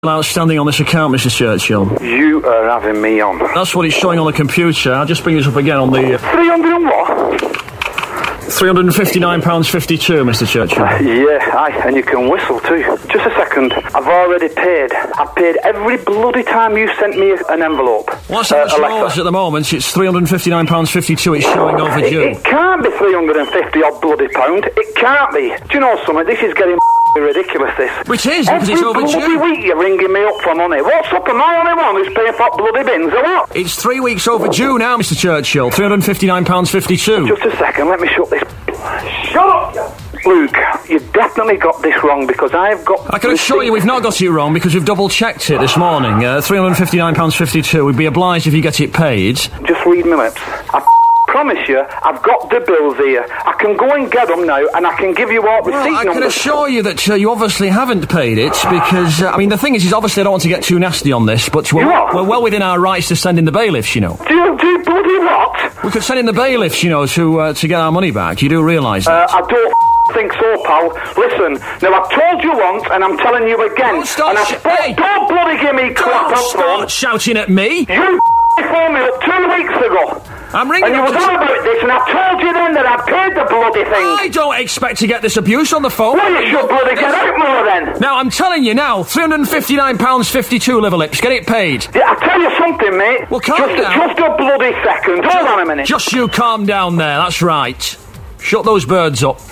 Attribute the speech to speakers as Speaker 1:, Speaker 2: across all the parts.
Speaker 1: Outstanding on this account, Mr. Churchill.
Speaker 2: You are having me on.
Speaker 1: That's what it's showing on the computer. I'll just bring this up again on the...
Speaker 2: 300 and what?
Speaker 1: £359.52, Mr. Churchill.
Speaker 2: Yeah, aye, and you can whistle too. Just a second. I've already paid. I've paid every bloody time you sent me an envelope.
Speaker 1: What's that at the moment? It's £359.52. It's showing overdue.
Speaker 2: It can't be 350 odd bloody pound. It can't be. Do you know something? This is getting ridiculous, this.
Speaker 1: Which is, because it's overdue.
Speaker 2: Every bloody week you're ringing me up for money. What's up? Am I the only one who's paying for bloody bins or what?
Speaker 1: It's 3 weeks overdue now, Mr. Churchill. £359.52.
Speaker 2: Just a second, let me shut this... Shut up! Luke, you've definitely got this wrong because I've got...
Speaker 1: I can assure you we've not got it wrong because we've double-checked it this morning. £359.52. We'd be obliged if you get it paid.
Speaker 2: Just read my lips. I promise you, I've got the bills here. I can go and get them now, and I can give you all receipt numbers.
Speaker 1: I can assure you that you obviously haven't paid it, because, I mean, the thing is obviously I don't want to get too nasty on this, but we're well within our rights to send in the bailiffs, you know.
Speaker 2: Do you bloody what?
Speaker 1: We could send in the bailiffs, you know, to get our money back. You do realise that?
Speaker 2: I don't think so, pal. Listen, now I've told you once, and I'm telling you again. Don't bloody give me crap up front.
Speaker 1: Don't start shouting at me.
Speaker 2: You phoned me up 2 weeks ago.
Speaker 1: I'm ringing
Speaker 2: and you was on about this, and I told you then that I'd paid the bloody thing.
Speaker 1: I don't expect to get this abuse on the phone.
Speaker 2: Well, you should bloody get out more then.
Speaker 1: Now, I'm telling you now, £359.52, Liver Lips. Get it paid.
Speaker 2: Yeah, I'll tell you something, mate.
Speaker 1: Well, calm down.
Speaker 2: Just a bloody second. Hold on a minute.
Speaker 1: Just you calm down there, that's right. Shut those birds up.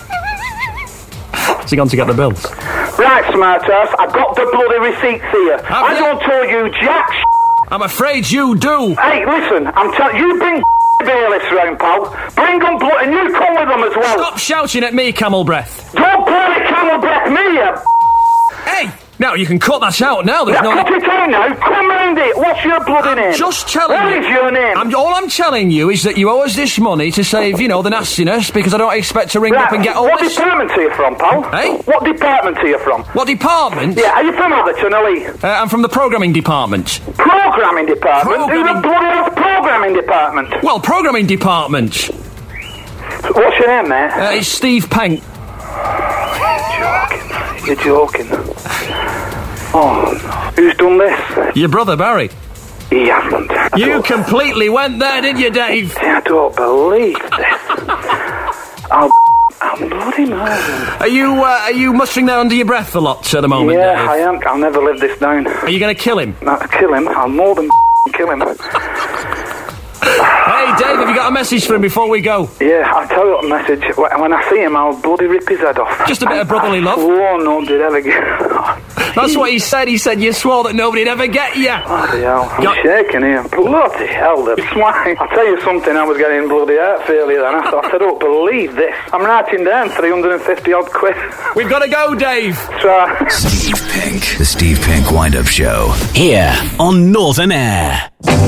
Speaker 1: Has he gone to get the bills?
Speaker 2: Right, smartass, I've got the bloody receipts here. I don't tell you jack
Speaker 1: I'm afraid you do.
Speaker 2: Hey, listen, I'm telling you, bring bailiffs round, pal. Bring them blood, and you come with them as well.
Speaker 1: Stop shouting at me, Camel Breath.
Speaker 2: Don't bloody Camel Breath me, you...
Speaker 1: Hey! Now, you can cut that out now. There's no...
Speaker 2: Cut it out now. Come round it. What's your bloody name?
Speaker 1: Just telling you.
Speaker 2: What is your name?
Speaker 1: All I'm telling you is that you owe us this money to save, you know, the nastiness, because I don't expect to ring up and get all
Speaker 2: what
Speaker 1: this...
Speaker 2: What department are you from, pal?
Speaker 1: Hey?
Speaker 2: What department are you from?
Speaker 1: What department?
Speaker 2: Yeah, are you from Atherton, Ali?
Speaker 1: I'm from the programming department.
Speaker 2: Programming department? Who's the bloody programming department?
Speaker 1: Well, programming department.
Speaker 2: What's your name, mate?
Speaker 1: It's Steve Penk.
Speaker 2: You're joking. Oh, who's done this?
Speaker 1: Your brother, Barry.
Speaker 2: He hasn't.
Speaker 1: You completely went there, didn't you, Dave?
Speaker 2: I don't believe this. I'm bloody mad.
Speaker 1: Are you mustering there under your breath a lot at the moment,
Speaker 2: Yeah,
Speaker 1: Dave?
Speaker 2: I am. I'll never live this down.
Speaker 1: Are you going to kill him?
Speaker 2: Kill him? I'll more than kill him.
Speaker 1: Hey, Dave, have you got a message for him before we go?
Speaker 2: Yeah, I'll tell you what message. When I see him, I'll bloody rip his head off.
Speaker 1: Just a bit of brotherly love?
Speaker 2: Oh, nobody'd ever get...
Speaker 1: That's what he said. He said you swore that nobody'd ever get you.
Speaker 2: Bloody hell. I'm shaking here. Bloody hell, the swine. I'll tell you something, I was getting bloody hurt earlier then. I thought, I don't believe this. I'm writing down 350 odd quid.
Speaker 1: We've got to go, Dave.
Speaker 2: Try.
Speaker 3: Steve Pink. The Steve Pink Wind-Up Show. Here on Northern Air.